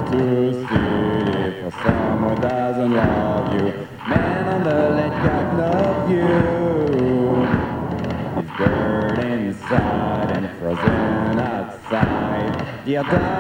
to city for someone who doesn't love you. Man on the lake got no view. He's burning inside and frozen outside. The